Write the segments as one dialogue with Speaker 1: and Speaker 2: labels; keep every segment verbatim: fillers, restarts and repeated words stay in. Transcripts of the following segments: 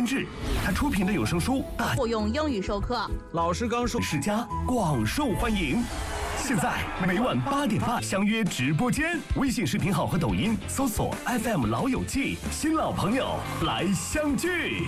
Speaker 1: 制，他出品的有声书大
Speaker 2: 我用英语授课，
Speaker 1: 老师刚说世家广受欢迎。现在每晚八点半相约直播间，微信视频号和抖音搜索 F M 老友记，新老朋友来相聚。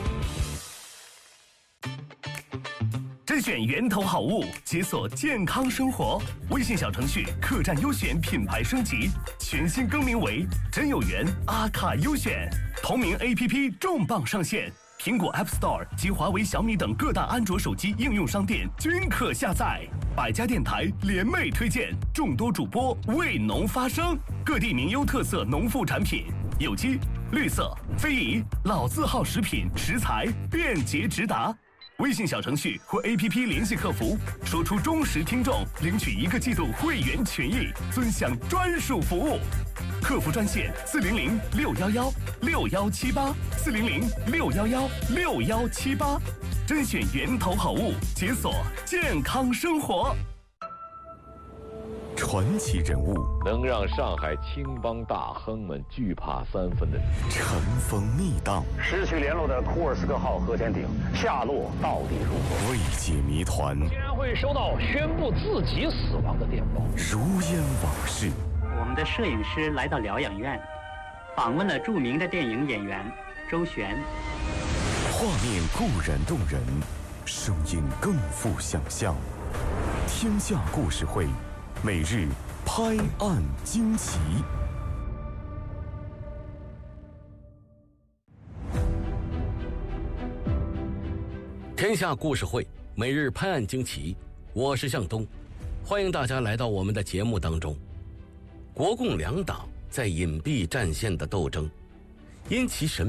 Speaker 1: 甄选源头好物，解锁健康生活。微信小程序客栈优选品牌升级，全新更名为真有缘阿卡优选。同名 A P P 重磅上线，苹果 App Store 及华为、小米等各大安卓手机应用商店均可下载。百家电台联袂推荐，众多主播为农发声，各地名优特色农副产品，有机、绿色、非遗、老字号食品食材便捷直达。微信小程序或 A P P 联系客服，说出忠实听众，领取一个季度会员权益，尊享专属服务。客服专线四零零六幺幺六幺七八四零零六幺幺六幺七八，甄选源头好物，解锁健康生活。
Speaker 3: 传奇人物，
Speaker 4: 能让上海青帮大亨们惧怕三分的
Speaker 3: 尘封密档，
Speaker 5: 失去联络的库尔斯克号核潜艇下落到底如何？
Speaker 3: 未解谜团，
Speaker 6: 竟然会收到宣布自己死亡的电报，
Speaker 3: 如烟往事。
Speaker 7: 我们的摄影师来到疗养院，访问了著名的电影演员周璇。
Speaker 3: 画面固然动人，声音更富想象。天下故事会，每日拍案惊奇。
Speaker 8: 天下故事会，每日拍案惊奇，我是向东，欢迎大家来到我们的节目当中。国共两党在隐蔽战线的斗争，因其神